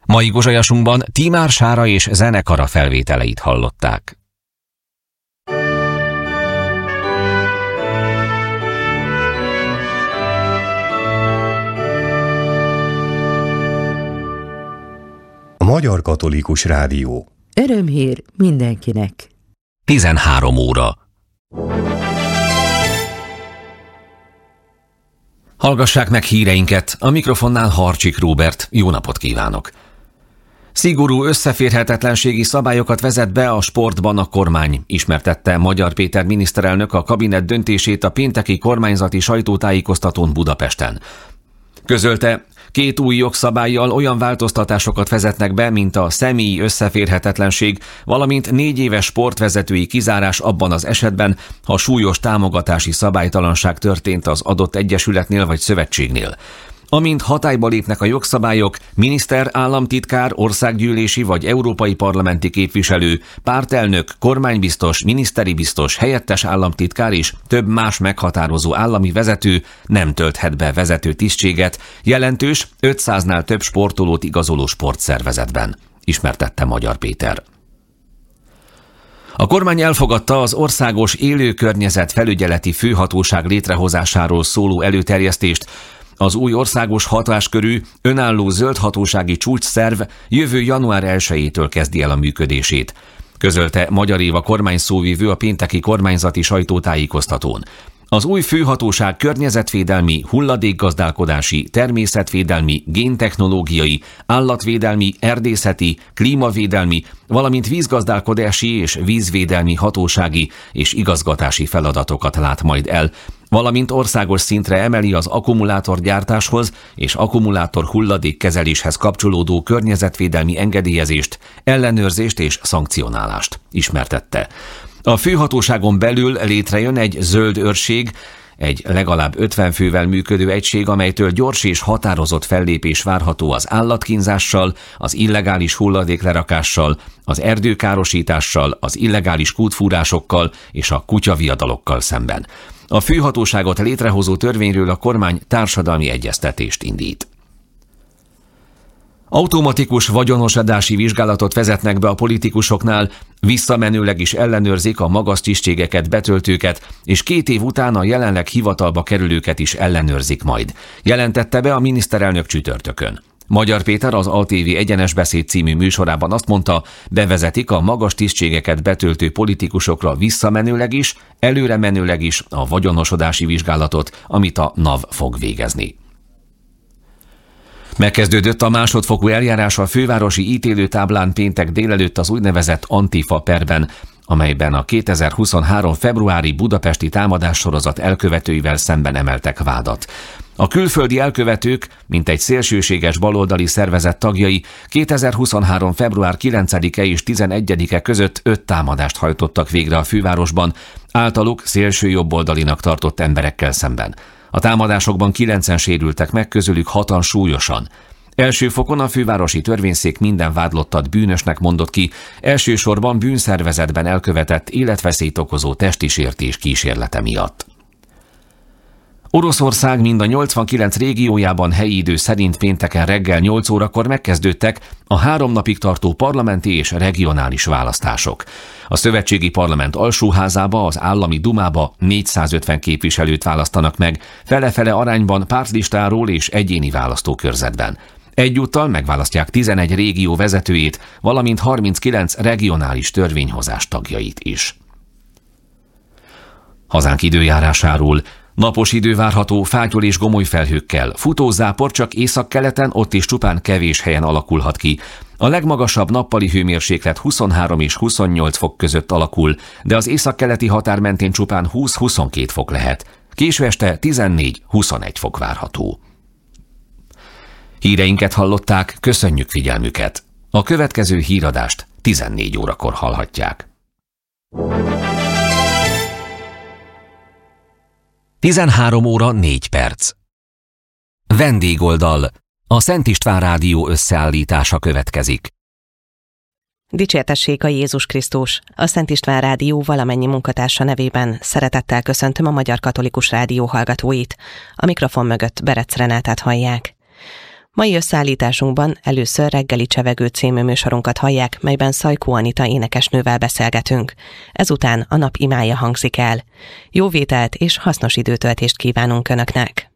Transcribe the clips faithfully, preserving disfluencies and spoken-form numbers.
Mai Gozsolyasunkban Tímár Sára és zenekara felvételeit hallották. A Magyar Katolikus Rádió. Örömhír mindenkinek. tizenhárom óra. Hallgassák meg híreinket, a mikrofonnál Harcsik Róbert, jó napot kívánok! Szigorú összeférhetetlenségi szabályokat vezet be a sportban a kormány, ismertette Magyar Péter miniszterelnök a kabinet döntését a pénteki kormányzati sajtótájékoztatón Budapesten. Közölte, két új jogszabállyal olyan változtatásokat vezetnek be, mint a személyi összeférhetetlenség, valamint négy éves sportvezetői kizárás abban az esetben, ha súlyos támogatási szabálytalanság történt az adott egyesületnél vagy szövetségnél. Amint hatályba lépnek a jogszabályok, miniszter, államtitkár, országgyűlési vagy európai parlamenti képviselő, pártelnök, kormánybiztos, miniszteri biztos, helyettes államtitkár és több más meghatározó állami vezető nem tölthet be vezető tisztséget jelentős ötszáznál több sportolót igazoló sportszervezetben, ismertette Magyar Péter. A kormány elfogadta az Országos Élőkörnyezet Felügyeleti Főhatóság létrehozásáról szóló előterjesztést. Az új országos hatáskörű, önálló zöldhatósági csúcsszerv jövő január elsejétől kezdi el a működését, közölte Magyar Éva kormányszóvivő a pénteki kormányzati sajtótájékoztatón. Az új főhatóság környezetvédelmi, hulladékgazdálkodási, természetvédelmi, géntechnológiai, állatvédelmi, erdészeti, klímavédelmi, valamint vízgazdálkodási és vízvédelmi hatósági és igazgatási feladatokat lát majd el, valamint országos szintre emeli az akkumulátorgyártáshoz és akkumulátor hulladékkezeléshez kapcsolódó környezetvédelmi engedélyezést, ellenőrzést és szankcionálást, ismertette. A főhatóságon belül létrejön egy zöld őrség, egy legalább ötven fővel működő egység, amelytől gyors és határozott fellépés várható az állatkínzással, az illegális hulladéklerakással, az erdőkárosítással, az illegális kútfúrásokkal és a kutyaviadalokkal szemben. A főhatóságot létrehozó törvényről a kormány társadalmi egyeztetést indít. Automatikus vagyonosodási vizsgálatot vezetnek be a politikusoknál, visszamenőleg is ellenőrzik a magas tisztségeket betöltőket, és két év után a jelenleg hivatalba kerülőket is ellenőrzik majd, jelentette be a miniszterelnök csütörtökön. Magyar Péter az á té vé Egyenes Beszéd című műsorában azt mondta, bevezetik a magas tisztségeket betöltő politikusokra visszamenőleg is, előremenőleg is a vagyonosodási vizsgálatot, amit a NAV fog végezni. Megkezdődött a másodfokú eljárás a fővárosi ítélőtáblán péntek délelőtt az úgynevezett Antifa perben, amelyben a kétezer-huszonhárom februári budapesti támadássorozat elkövetőivel szemben emeltek vádat. A külföldi elkövetők, mint egy szélsőséges baloldali szervezet tagjai kétezer-huszonhárom február kilencedike és tizenegyedike között öt támadást hajtottak végre a fővárosban, általuk szélsőjobboldalinak tartott emberekkel szemben. A támadásokban kilencen sérültek meg, közülük hatan súlyosan. Első fokon a fővárosi törvényszék minden vádlottat bűnösnek mondott ki, elsősorban bűnszervezetben elkövetett életveszélyt okozó testi sértés kísérlete miatt. Oroszország mind a nyolcvankilenc régiójában helyi idő szerint pénteken reggel nyolc órakor megkezdődtek a három napig tartó parlamenti és regionális választások. A szövetségi parlament alsóházába, az állami dumába négyszázötven képviselőt választanak meg, fele-fele arányban pártlistáról és egyéni választókörzetben. Egyúttal megválasztják tizenegy régió vezetőjét, valamint harminckilenc regionális törvényhozás tagjait is. Hazánk időjárásáról. Napos idő várható fátyol és gomoly felhőkkel, futózápor csak északkeleten, ott is csupán kevés helyen alakulhat ki. A legmagasabb nappali hőmérséklet huszonhárom és huszonnyolc fok között alakul, de az északkeleti határ mentén csupán húsz-huszonkét fok lehet. Késő este tizennégy-huszonegy fok várható. Híreinket hallották, köszönjük figyelmüket. A következő híradást tizennégy órakor hallhatják. tizenhárom óra négy perc. Vendégoldal. A Szent István Rádió összeállítása következik. Dicsértessék a Jézus Krisztus! A Szent István Rádió valamennyi munkatársa nevében szeretettel köszöntöm a Magyar Katolikus Rádió hallgatóit. A mikrofon mögött Berec Renátát hallják. Mai összeállításunkban először Reggeli Csevegő című műsorunkat hallják, melyben Szajkó Anita énekesnővel beszélgetünk. Ezután a nap imája hangzik el. Jó vételt és hasznos időtöltést kívánunk Önöknek!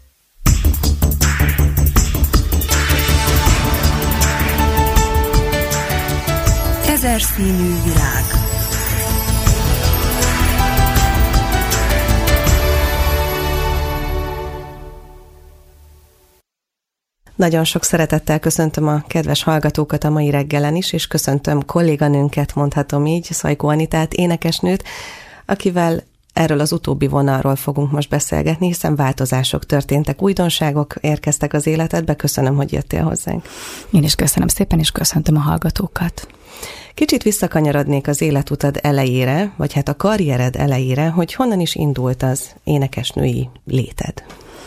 Ezer színű világ. Nagyon sok szeretettel köszöntöm a kedves hallgatókat a mai reggelen is, és köszöntöm kolléganőnket, mondhatom így, Szajkó Anitát, énekesnőt, akivel erről az utóbbi vonalról fogunk most beszélgetni, hiszen változások történtek, újdonságok érkeztek az életedbe. Köszönöm, hogy jöttél hozzánk. Én is köszönöm szépen, és köszöntöm a hallgatókat. Kicsit visszakanyarodnék az életutad elejére, vagy hát a karriered elejére, hogy honnan is indult az énekesnői léted?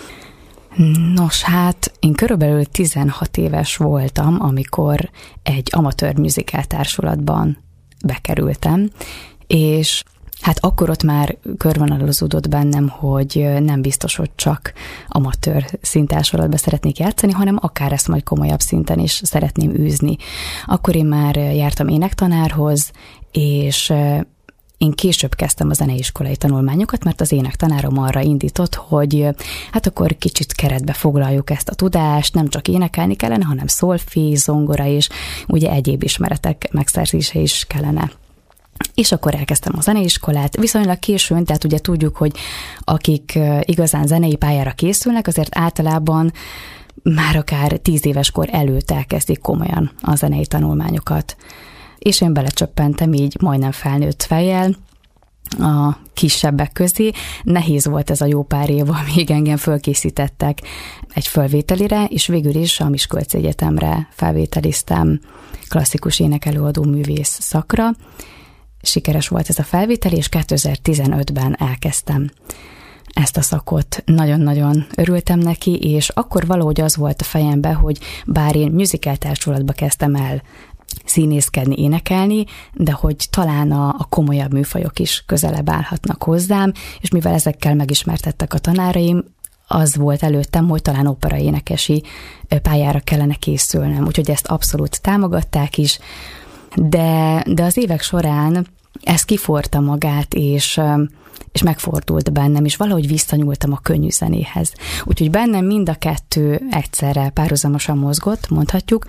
Nos, hát én körülbelül tizenhat éves voltam, amikor egy amatőr musical társulatban bekerültem, és hát akkor ott már körvonalazódott bennem, hogy nem biztos, hogy csak amatőr színtársulatban szeretnék játszani, hanem akár ezt majd komolyabb szinten is szeretném űzni. Akkor én már jártam énektanárhoz, és én később kezdtem a zeneiskolai tanulmányokat, mert az énektanárom arra indított, hogy hát akkor kicsit keretbe foglaljuk ezt a tudást, nem csak énekelni kellene, hanem szolfé, zongora és ugye egyéb ismeretek megszerzése is kellene. És akkor elkezdtem a zeneiskolát, viszonylag későn, tehát ugye tudjuk, hogy akik igazán zenei pályára készülnek, azért általában már akár tíz éves kor előtt elkezdik komolyan a zenei tanulmányokat. És én belecsöppentem így majdnem felnőtt fejjel a kisebbek közé. Nehéz volt ez a jó pár év, amíg engem fölkészítettek egy fölvételire, és végül is a Miskolci Egyetemre felvételiztem klasszikus énekelőadó művész szakra. Sikeres volt ez a felvétel, és kétezer-tizenötben elkezdtem ezt a szakot. Nagyon-nagyon örültem neki, és akkor valahogy az volt a fejemben, hogy bár én musical társulatba kezdtem el színészkedni, énekelni, de hogy talán a, a komolyabb műfajok is közelebb állhatnak hozzám, és mivel ezekkel megismertettek a tanáraim, az volt előttem, hogy talán operaénekesi pályára kellene készülnem, úgyhogy ezt abszolút támogatták is, de, de az évek során ez kiforta magát, és, és megfordult bennem, és valahogy visszanyúltam a könnyű zenéhez. Úgyhogy bennem mind a kettő egyszerre párhuzamosan mozgott, mondhatjuk.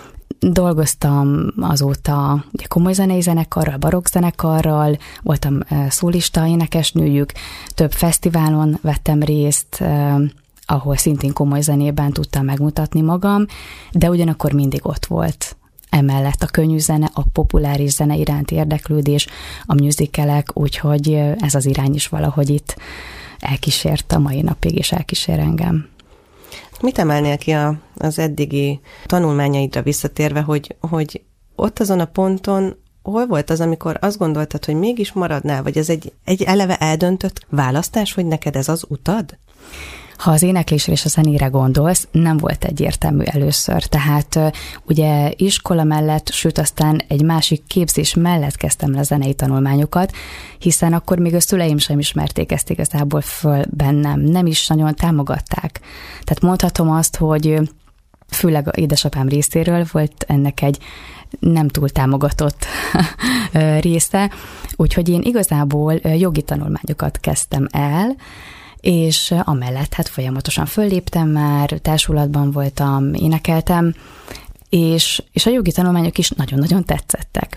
Dolgoztam azóta ugye, komoly zenei zenekarral, barokk zenekarral, voltam szólista énekesnőjük, több fesztiválon vettem részt, eh, ahol szintén komoly zenében tudtam megmutatni magam, de ugyanakkor mindig ott volt emellett a könnyű zene, a populáris zene iránti érdeklődés, a musicalek, úgyhogy ez az irány is valahogy itt elkísért a mai napig, és elkísér engem. Mit emelnél ki a, az eddigi tanulmányaidra visszatérve, hogy, hogy ott azon a ponton hol volt az, amikor azt gondoltad, hogy mégis maradnál, vagy ez egy, egy eleve eldöntött választás, hogy neked ez az utad? Ha az éneklésre és a zenére gondolsz, nem volt egyértelmű először. Tehát ugye iskola mellett, sőt aztán egy másik képzés mellett kezdtem le zenei tanulmányokat, hiszen akkor még a szüleim sem ismerték ezt igazából föl bennem, nem is nagyon támogatták. Tehát mondhatom azt, hogy főleg édesapám részéről volt ennek egy nem túl támogatott része, úgyhogy én igazából jogi tanulmányokat kezdtem el, és amellett hát folyamatosan fölléptem már, társulatban voltam, énekeltem, és, és a jogi tanulmányok is nagyon-nagyon tetszettek.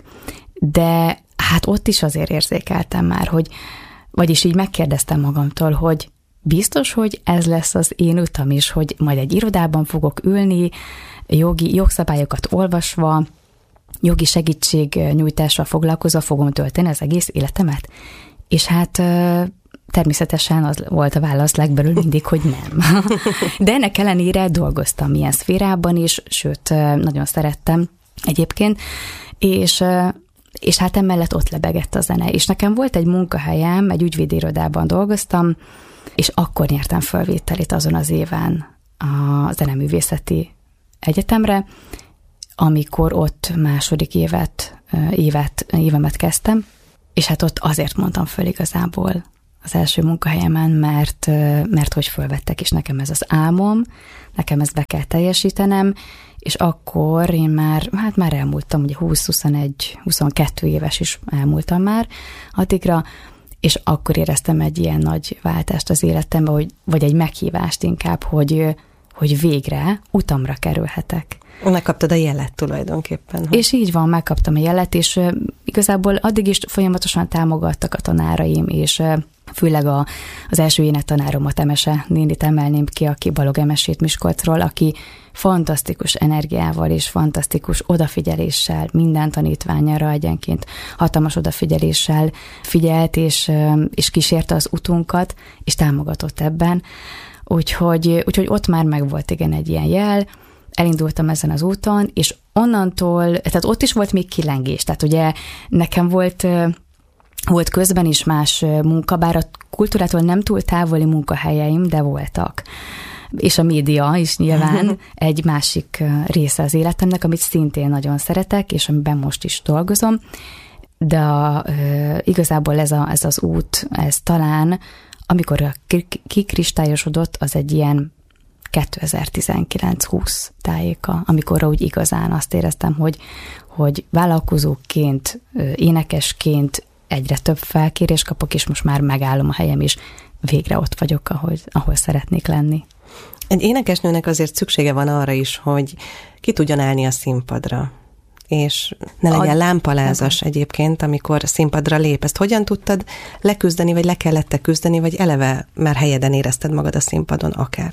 De hát ott is azért érzékeltem már, hogy, vagyis így megkérdeztem magamtól, hogy biztos, hogy ez lesz az én utam is, hogy majd egy irodában fogok ülni, jogi jogszabályokat olvasva, jogi segítségnyújtással foglalkozva fogom tölteni az egész életemet. És hát természetesen az volt a válasz legbelül mindig, hogy nem. De ennek ellenére dolgoztam ilyen szférában is, sőt, nagyon szerettem egyébként, és, és hát emellett ott lebegett a zene. És nekem volt egy munkahelyem, egy ügyvédirodában dolgoztam, és akkor nyertem fölvételit azon az éven a Zeneművészeti Egyetemre, amikor ott második évet, évet, évemet kezdtem, és hát ott azért mondtam föl igazából az első munkahelyemen, mert, mert hogy fölvettek, és nekem ez az álmom, nekem ezt be kell teljesítenem, és akkor én már, hát már elmúltam, ugye húsz, huszonegy, huszonkettő éves is elmúltam már addigra, és akkor éreztem egy ilyen nagy váltást az életemben, hogy, vagy egy meghívást inkább, hogy, hogy végre utamra kerülhetek. Megkaptad a jelet tulajdonképpen. És így van, megkaptam a jelet, és igazából addig is folyamatosan támogattak a tanáraim, és főleg a, az első énektanáromat, Emese nénit emelném ki, aki Balog Emesét Miskolcról, aki fantasztikus energiával és fantasztikus odafigyeléssel, minden tanítványára egyenként hatalmas odafigyeléssel figyelt, és, és kísérte az utunkat, és támogatott ebben. Úgyhogy, úgyhogy ott már megvolt igen egy ilyen jel, elindultam ezen az úton, és onnantól, tehát ott is volt még kilengés, tehát ugye nekem volt, volt közben is más munka, bár a kultúrától nem túl távoli munkahelyeim, de voltak. És a média is nyilván egy másik része az életemnek, amit szintén nagyon szeretek, és amiben most is dolgozom, de a, igazából ez, a, ez az út, ez talán, amikor kikristályosodott, az egy ilyen kétezer-tizenkilenc-húsz tájéka, amikor úgy igazán azt éreztem, hogy, hogy vállalkozóként, énekesként egyre több felkérés kapok, és most már megállom a helyem, és végre ott vagyok, ahol, ahol szeretnék lenni. Egy énekesnőnek azért szüksége van arra is, hogy ki tudjon állni a színpadra, és ne legyen a... lámpalázas egyébként, amikor színpadra lép. Ezt hogyan tudtad leküzdeni, vagy le kellett küzdeni, vagy eleve már helyeden érezted magad a színpadon akár?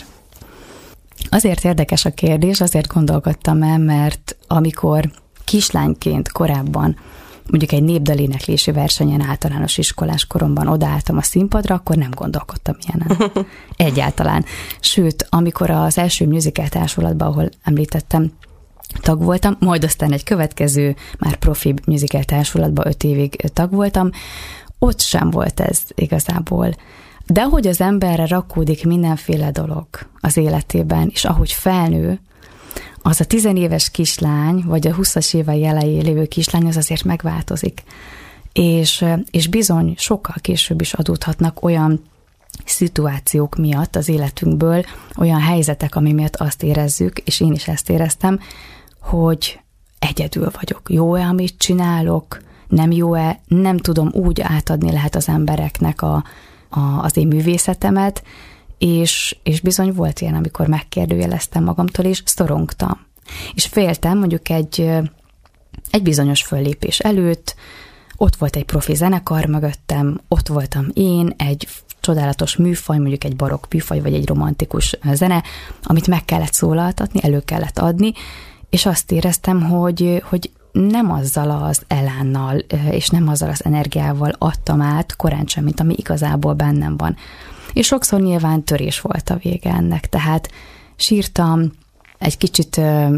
Azért érdekes a kérdés, azért gondolkodtam el, mert amikor kislányként korábban mondjuk egy népdaléneklési versenyen általános iskolás koromban odaálltam a színpadra, akkor nem gondolkodtam ilyenen. Egyáltalán. Sőt, amikor az első musical társulatban, ahol említettem, tag voltam, majd aztán egy következő, már profi musical társulatban öt évig tag voltam, ott sem volt ez igazából. De ahogy az emberre rakódik mindenféle dolog az életében, és ahogy felnő, az a tizenéves kislány, vagy a huszas évei elején lévő kislány, az azért megváltozik. És, és bizony sokkal később is adódhatnak olyan szituációk miatt az életünkből, olyan helyzetek, ami miatt azt érezzük, és én is ezt éreztem, hogy egyedül vagyok. Jó-e, amit csinálok? Nem jó-e? Nem tudom úgy átadni lehet az embereknek a, a, az én művészetemet, és, és bizony volt ilyen, amikor megkérdőjeleztem magamtól, és szorongtam. És féltem mondjuk egy, egy bizonyos föllépés előtt, ott volt egy profi zenekar mögöttem, ott voltam én, egy csodálatos műfaj, mondjuk egy barokk műfaj, vagy egy romantikus zene, amit meg kellett szólaltatni, elő kellett adni, és azt éreztem, hogy, hogy nem azzal az elánnal, és nem azzal az energiával adtam át korán sem, mint ami igazából bennem van. És sokszor nyilván törés volt a vége ennek, tehát sírtam, egy kicsit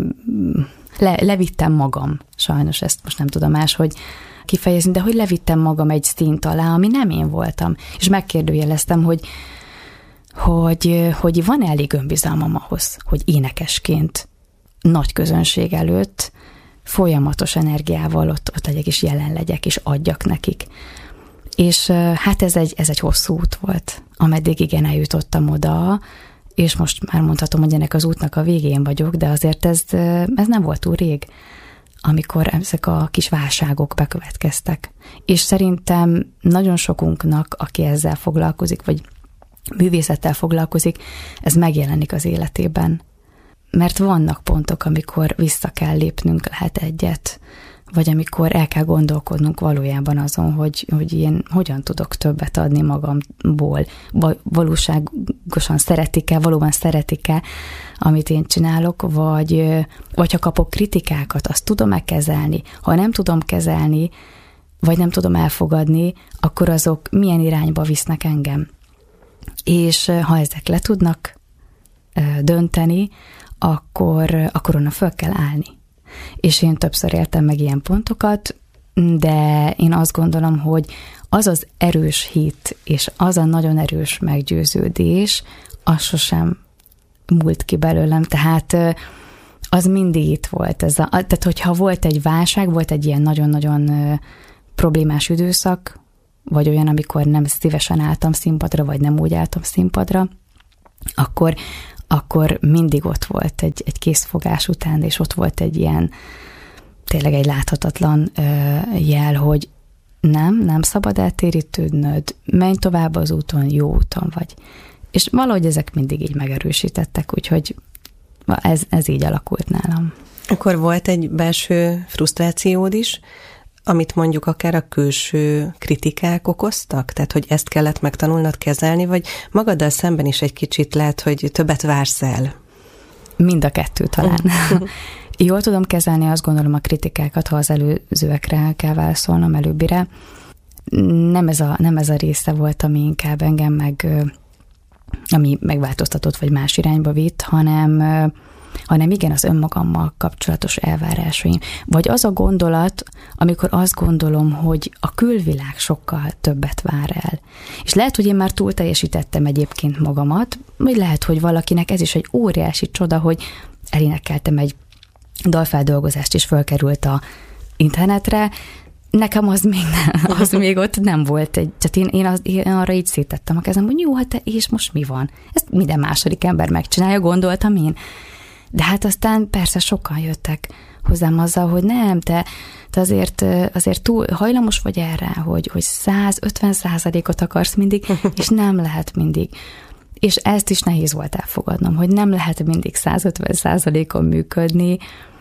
le, levittem magam, sajnos ezt most nem tudom máshogy kifejezni, de hogy levittem magam egy szint alá, ami nem én voltam, és megkérdőjeleztem, hogy, hogy, hogy van elég önbizalmam ahhoz, hogy énekesként nagy közönség előtt folyamatos energiával ott, ott legyek, és jelen legyek, és adjak nekik. És hát ez egy, ez egy hosszú út volt, ameddig igen eljutottam oda, és most már mondhatom, hogy ennek az útnak a végén vagyok, de azért ez, ez nem volt túl rég, amikor ezek a kis válságok bekövetkeztek. És szerintem nagyon sokunknak, aki ezzel foglalkozik, vagy művészettel foglalkozik, ez megjelenik az életében. Mert vannak pontok, amikor vissza kell lépnünk, lehet egyet, vagy amikor el kell gondolkodnunk valójában azon, hogy, hogy én hogyan tudok többet adni magamból, valóságosan szeretik-e, valóban szeretik-e, amit én csinálok, vagy, vagy ha kapok kritikákat, azt tudom-e kezelni. Ha nem tudom kezelni, vagy nem tudom elfogadni, akkor azok milyen irányba visznek engem. És ha ezek le tudnak dönteni, akkor, akkor onnan föl kell állni. És én többször éltem meg ilyen pontokat, de én azt gondolom, hogy az az erős hit, és az a nagyon erős meggyőződés, az sosem múlt ki belőlem, tehát az mindig itt volt. Ez a, tehát hogyha volt egy válság, volt egy ilyen nagyon-nagyon problémás időszak, vagy olyan, amikor nem szívesen álltam színpadra, vagy nem úgy álltam színpadra, akkor, akkor mindig ott volt egy, egy készfogás után, és ott volt egy ilyen, tényleg egy láthatatlan ö, jel, hogy nem, nem szabad eltérítődnöd, menj tovább az úton, jó úton vagy. És valahogy ezek mindig így megerősítettek, úgyhogy ez, ez így alakult nálam. Akkor volt egy belső frusztrációd is, amit mondjuk akár a külső kritikák okoztak? Tehát, hogy ezt kellett megtanulnod kezelni, vagy magaddal szemben is egy kicsit lehet, hogy többet vársz el? Mind a kettő talán. Jól tudom kezelni, azt gondolom, a kritikákat, ha az előzőekre kell válaszolnom, előbbire. Nem ez a, nem ez a része volt, ami inkább engem meg, ami megváltoztatott, vagy más irányba vitt, hanem, hanem igen, az önmagammal kapcsolatos elvárásaim. Vagy az a gondolat, amikor azt gondolom, hogy a külvilág sokkal többet vár el. És lehet, hogy én már túl teljesítettem egyébként magamat, vagy lehet, hogy valakinek ez is egy óriási csoda, hogy elénekeltem egy dalfeldolgozást, és fölkerült a internetre. Nekem az még, nem, az még ott nem volt egy, tehát én, én, az, én arra így szétettem a kezem, hogy jó, hát te, és most mi van? Ezt minden második ember megcsinálja, gondoltam én. De hát aztán persze sokan jöttek hozzám azzal, hogy nem, te, te azért, azért túl hajlamos vagy erre, hogy, hogy száz ötven százalékot akarsz mindig, és nem lehet mindig. És ezt is nehéz volt elfogadnom, hogy nem lehet mindig száz ötven százalékon működni,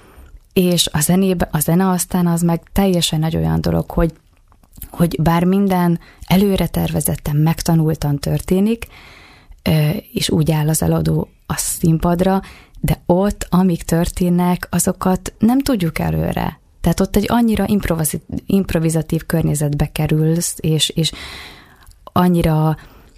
és a zenébe, a zene aztán az meg teljesen egy olyan dolog, hogy, hogy bár minden előre tervezetten, megtanultan történik, és úgy áll az eladó a színpadra, de ott, amik történnek, azokat nem tudjuk előre. Tehát ott egy annyira improvizatív környezetbe kerülsz, és, és annyira...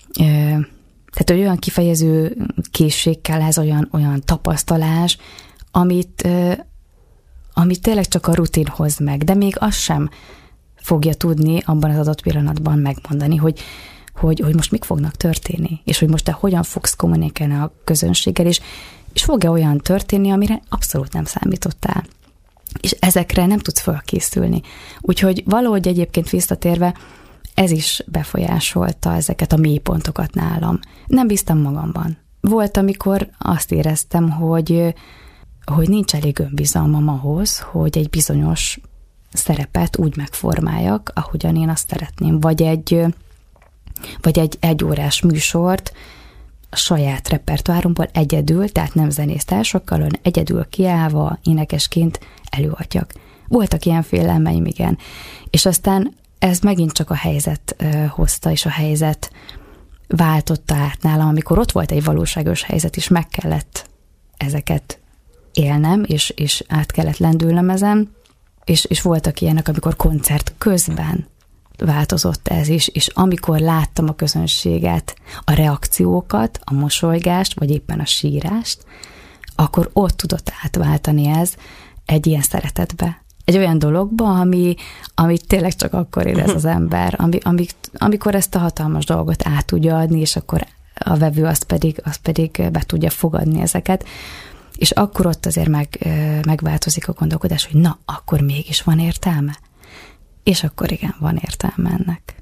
Tehát olyan kifejező készség kell, ez olyan, olyan tapasztalás, amit, amit tényleg csak a rutin hoz meg, de még az sem fogja tudni abban az adott pillanatban megmondani, hogy, hogy, hogy most mik fognak történni, és hogy most te hogyan fogsz kommunikálni a közönséggel, és, és fog-e olyan történni, amire abszolút nem számítottál. És ezekre nem tudsz felkészülni. Úgyhogy valahogy egyébként visszatérve, ez is befolyásolta ezeket a mélypontokat nálam. Nem bíztam magamban. Volt, amikor azt éreztem, hogy, hogy nincs elég önbizalmam ahhoz, hogy egy bizonyos szerepet úgy megformáljak, ahogyan én azt szeretném. Vagy egy, vagy egy egyórás műsort a saját repertoáromból egyedül, tehát nem zenésztársakkal, hanem egyedül kiállva, énekesként előadjak. Voltak ilyen félelmeim, igen. És aztán ez megint csak a helyzet uh, hozta, és a helyzet váltotta át nálam, amikor ott volt egy valóságos helyzet, és meg kellett ezeket élnem, és, és át kellett lendülnem ezen, és, és voltak ilyenek, amikor koncert közben változott ez is, és amikor láttam a közönséget, a reakciókat, a mosolygást, vagy éppen a sírást, akkor ott tudott átváltani ez egy ilyen szeretetbe. Egy olyan dologba, ami, amit tényleg csak akkor érez az ember, ami, ami, amikor ezt a hatalmas dolgot át tudja adni, és akkor a vevő azt pedig, azt pedig be tudja fogadni ezeket. És akkor ott azért meg, megváltozik a gondolkodás, hogy na, akkor mégis van értelme. És akkor igen, van értelme ennek.